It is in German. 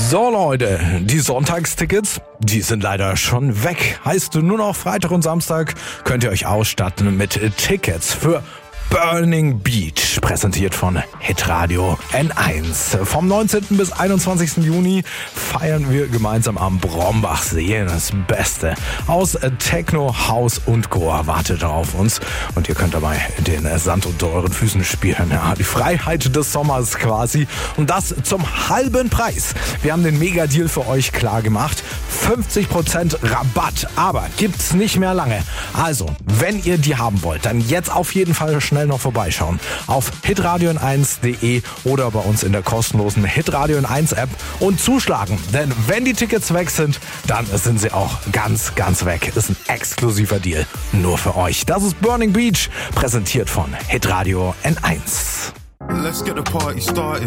So Leute, die Sonntagstickets, die sind leider schon weg. Heißt nur noch Freitag und Samstag könnt ihr euch ausstatten mit Tickets für Burning Beach, präsentiert von Hitradio N1. Vom 19. bis 21. Juni feiern wir gemeinsam am Brombachsee. Das Beste aus Techno, House und Goa wartet auf uns. Und ihr könnt dabei den Sand unter euren Füßen spüren. Ja, die Freiheit des Sommers quasi. Und das zum halben Preis. Wir haben den Mega-Deal für euch klar gemacht. 50% Rabatt. Aber gibt's nicht mehr lange. Also, wenn ihr die haben wollt, dann jetzt auf jeden Fall schnell noch vorbeischauen. Auf hitradio1.de oder bei uns in der kostenlosen Hitradio N1 App und zuschlagen. Denn wenn die Tickets weg sind, dann sind sie auch ganz, ganz weg. Ist ein exklusiver Deal. Nur für euch. Das ist Burning Beach, präsentiert von Hitradio N1. Let's get the party started.